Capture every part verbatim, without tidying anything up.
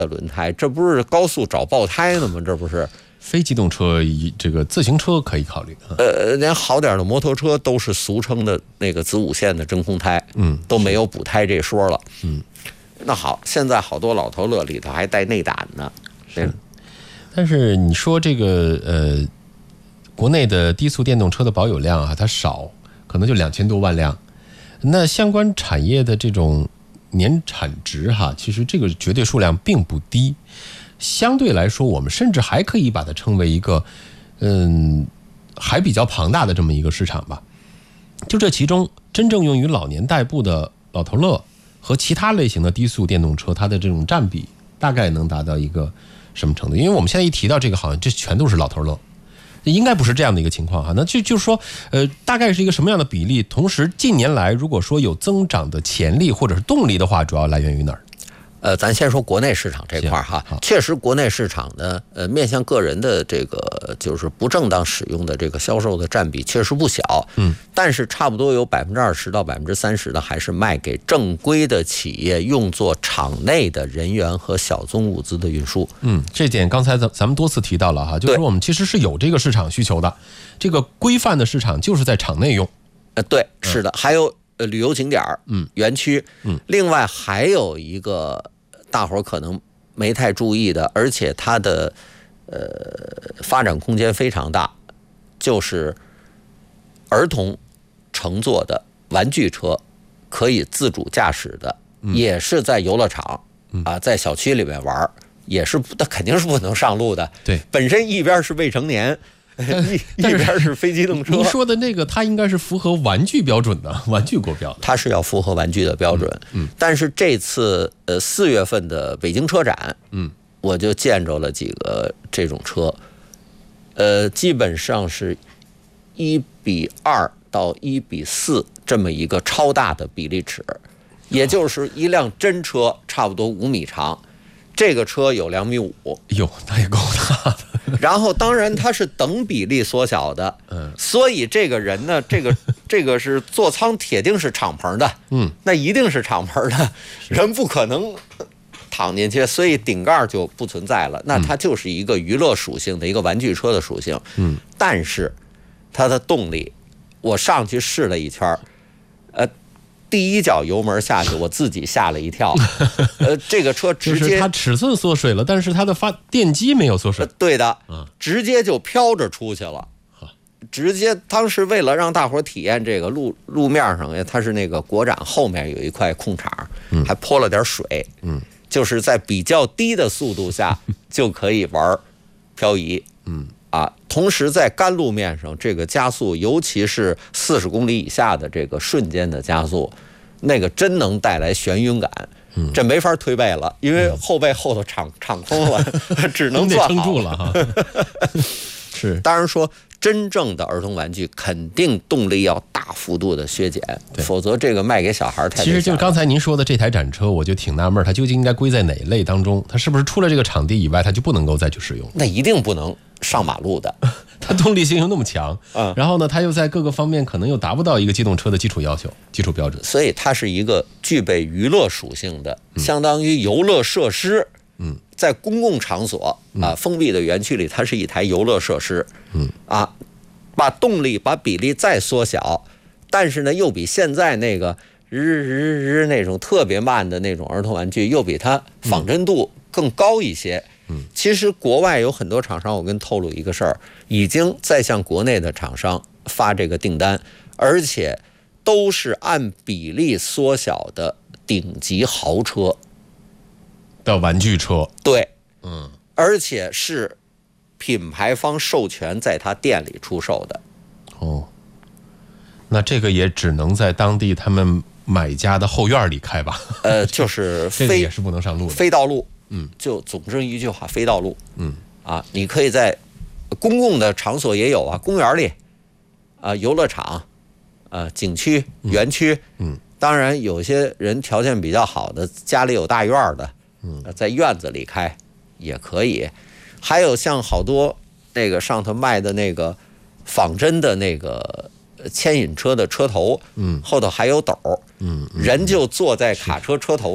的轮胎，这不是高速找爆胎呢吗？这不是。 非机动车，这个自行车可以考虑。 呃，连好点的摩托车都是俗称的那个子午线的真空胎， 嗯， 都没有补胎这说了。 嗯， 那好，现在好多老头乐里头还带内胆呢。 是，但是你说这个呃，国内的低速电动车的保有量啊，它少，可能就两千多万辆。那相关产业的这种年产值哈，其实这个绝对数量并不低。相对来说，我们甚至还可以把它称为一个，嗯，还比较庞大的这么一个市场吧。就这其中，真正用于老年代步的老头乐和其他类型的低速电动车，它的这种占比大概能达到一个什么程度？因为我们现在一提到这个，好像这全都是老头乐，应该不是这样的一个情况哈。那就就是说，呃，大概是一个什么样的比例？同时，近年来如果说有增长的潜力或者是动力的话，主要来源于哪儿？ 呃，咱先说国内市场这块哈，确实国内市场呢，呃，面向个人的这个就是不正当使用的这个销售的占比确实不小， 嗯， 但是差不多有百分之二十到百分之三十的还是卖给正规的企业，用作场内的人员和小宗物资的运输。 嗯，这点刚才咱咱们多次提到了哈，就是说我们其实是有这个市场需求的，这个规范的市场就是在场内用。 呃，对，是的，嗯、还有。呃，旅游景点嗯， 园区， 嗯， 另外还有一个大伙儿可能没太注意的，而且它的呃发展空间非常大，就是儿童乘坐的玩具车，可以自主驾驶的， 嗯、 也是在游乐场、 嗯、 啊，在小区里面玩，也是那肯定是不能上路的。 对， 本身一边是未成年。一一边是非机动车， 您说的那个，它应该是符合玩具标准的，玩具国标的， 它是要符合玩具的标准。 嗯，嗯但是这次呃四月份的北京车展， 嗯， 我就见着了几个这种车，呃，基本上是一比二到一比四这么一个超大的比例尺，也就是一辆真车差不多五米长，这个车有两米五， 哟，那也够大的。 然后当然它是等比例缩小的， 嗯， 所以这个人呢，这个这个是座舱铁定是敞篷的， 嗯， 那一定是敞篷的，人不可能躺进去，所以顶盖就不存在了，那它就是一个娱乐属性的一个玩具车的属性， 嗯， 但是它的动力，我上去试了一圈，呃。第一脚油门下去，我自己吓了一跳。呃，这个车直接就是它尺寸缩水了，但是它的发电机没有缩水。 呃、对的，直接就飘着出去了。直接当时为了让大伙体验这个路路面上，它是那个国展后面有一块空场， 嗯、 还泼了点水， 嗯， 就是在比较低的速度下就可以玩漂移， 嗯。 啊，同时在干路面上，这个加速，尤其是四十公里以下的这个瞬间的加速，那个真能带来眩晕感。 嗯、 这没法推背了，因为后背后头敞敞空了，只能攥好。 撑住了哈。是， 当然说，真正的儿童玩具肯定动力要大幅度的削减，否则这个卖给小孩太。 其实就刚才您说的这台展车，我就挺纳闷，它究竟应该归在哪一类当中？它是不是除了这个场地以外，它就不能够再去使用？ 那一定不能上马路的， 它动力性又那么强， 嗯， 然后呢，它又在各个方面可能又达不到一个机动车的基础要求、基础标准， 所以它是一个具备娱乐属性的，嗯、相当于游乐设施。 嗯， 在公共场所啊，封闭的园区里，它是一台游乐设施。 嗯， 啊，把动力、把比例再缩小，但是呢，又比现在那个日日日那种特别慢的那种儿童玩具，又比它仿真度更高一些。 嗯， 其实国外有很多厂商，我跟透露一个事儿，已经在向国内的厂商发这个订单，而且都是按比例缩小的顶级豪车的玩具车。 对， 嗯， 而且是品牌方授权在他店里出售的。 哦，那这个也只能在当地他们买家的后院里开吧？ 呃，就是非这个也是不能上路的， 非道路。 嗯， 就总之一句话，非道路。 嗯， 啊，你可以在公共的场所也有啊，公园里，啊，游乐场，啊，景区、园区。 嗯， 当然有些人条件比较好的，家里有大院的， 嗯， 在院子里开也可以。还有像好多那个上头卖的那个仿真的那个牵引车的车头， 嗯， 后头还有斗， 嗯， 人就坐在卡车车头上，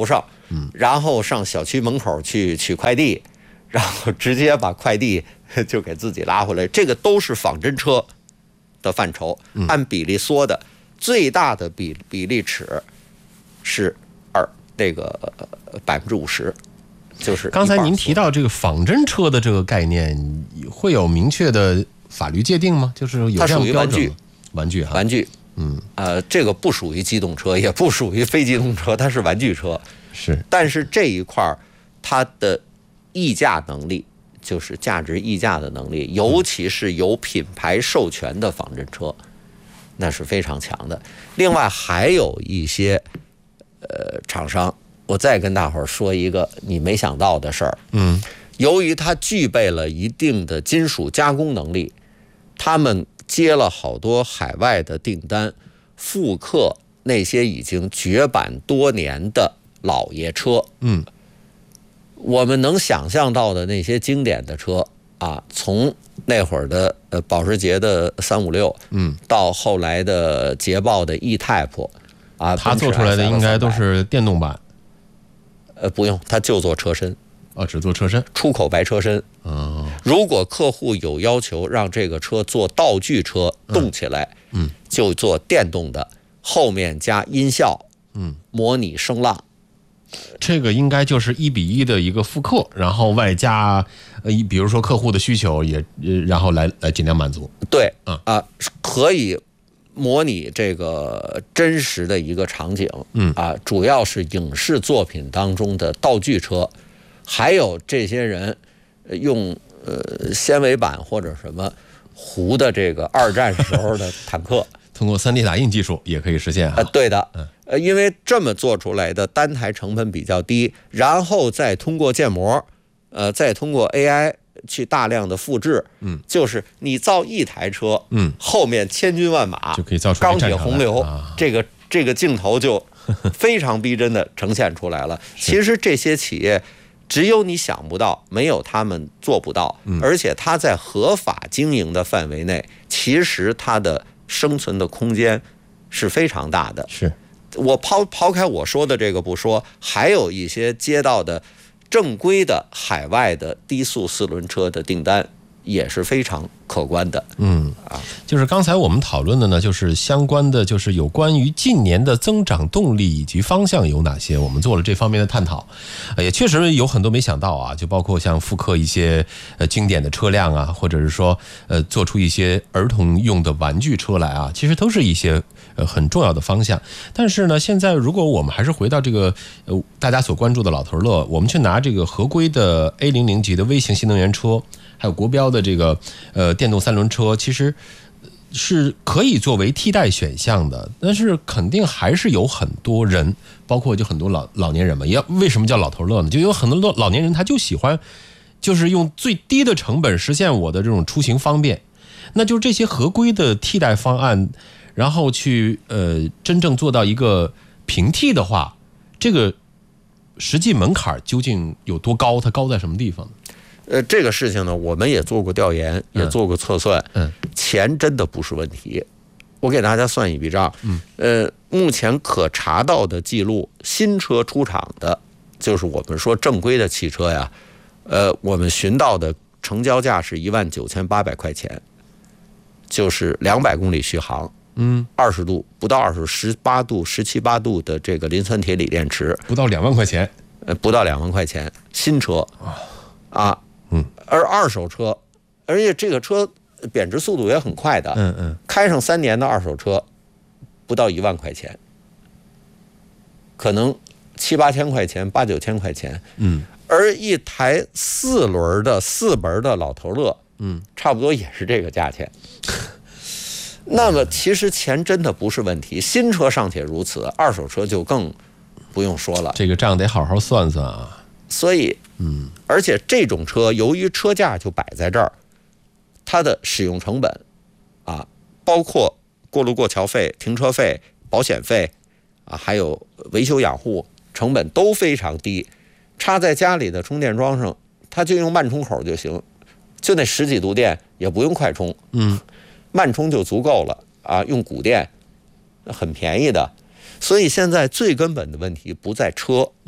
嗯，然后上小区门口去取快递，然后直接把快递就给自己拉回来，这个都是仿真车的范畴，按比例缩的，最大的比比例尺是二那个百分之五十。就是刚才您提到这个仿真车的这个概念，会有明确的法律界定吗？就是有这样的标准吗？玩具哈， 玩具，嗯，呃，这个不属于机动车，也不属于非机动车，它是玩具车。 是， 但是这一块儿它的议价能力，就是价值议价的能力，尤其是有品牌授权的仿真车，那是非常强的。另外还有一些呃厂商。我再跟大伙儿说一个你没想到的事儿， 嗯， 由于它具备了一定的金属加工能力，他们接了好多海外的订单，复刻那些已经绝版多年的老爷车， 嗯， 我们能想象到的那些经典的车啊，从那会儿的呃保时捷的三五六， 嗯， 到后来的捷豹的 E-Type， 啊， 它做出来的应该都是电动版。 呃，不用，他就做车身， 哦，只做车身， 出口白车身。 哦， 如果客户有要求让这个车做道具车动起来， 嗯， 就做电动的，后面加音效， 嗯， 模拟声浪。 这个应该就是一比一的一个复刻，然后外加呃，比如说客户的需求也，然后来来尽量满足。 对， 啊啊，可以模拟这个真实的一个场景， 嗯啊，主要是影视作品当中的道具车，还有这些人用呃纤维板或者什么糊的这个二战时候的坦克， 通过 三 D 打印技术也可以实现呃，对的， 嗯， 呃，因为这么做出来的单台成本比较低，然后再通过建模，呃，再通过 A I。去大量的复制， 嗯， 就是你造一台车， 嗯， 后面千军万马就可以造出钢铁洪流， 啊、 这个这个镜头就非常逼真的呈现出来了。其实这些企业只有你想不到，没有他们做不到， 嗯、 而且它在合法经营的范围内，其实它的生存的空间是非常大的。 是我抛抛开我说的这个不说，还有一些接到的正规的海外的低速四轮车的订单也是非常可观的。 嗯啊，就是刚才我们讨论的呢，就是相关的，就是有关于近年的增长动力以及方向有哪些，我们做了这方面的探讨，也确实有很多没想到啊，就包括像复刻一些呃经典的车辆啊，或者是说呃做出一些儿童用的玩具车来啊，其实都是一些呃很重要的方向。但是呢，现在如果我们还是回到这个呃大家所关注的老头乐，我们去拿这个合规的 A 零零级的微型新能源车，还有国标的这个呃电动三轮车，其实是可以作为替代选项的，但是肯定还是有很多人，包括就很多老老年人嘛，也为什么叫老头乐呢？就有很多老年人他就喜欢，就是用最低的成本实现我的这种出行方便，那就是这些合规的替代方案，然后去呃真正做到一个平替的话，这个实际门槛究竟有多高？它高在什么地方呢？ 呃，这个事情呢，我们也做过调研，也做过测算， 嗯， 钱真的不是问题。我给大家算一笔账，嗯，呃，目前可查到的记录，新车出厂的，就是我们说正规的汽车呀，呃，我们寻到的成交价是一万九千八百块钱，就是两百公里续航， 嗯， 二十度不到二十，十八度、十七八度的这个磷酸铁锂电池， 不到两万块钱， 呃，不到两万块钱，新车，啊。 嗯， 而二手车，而且这个车贬值速度也很快的， 嗯嗯， 开上三年的二手车，不到一万块钱，可能七八千块钱、八九千块钱， 嗯， 而一台四轮的四门的老头乐， 嗯， 差不多也是这个价钱。那么其实钱真的不是问题，新车尚且如此，二手车就更不用说了。 这个账得好好算算啊。 所以， 嗯， 而且这种车由于车价就摆在这儿，它的使用成本，啊，包括过路过桥费、停车费、保险费，啊，还有维修养护成本都非常低。插在家里的充电桩上，它就用慢充口就行，就那十几度电也不用快充， 嗯， 慢充就足够了啊，用骨电很便宜的。所以现在最根本的问题不在车， 嗯。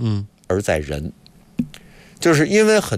而在人，就是因为很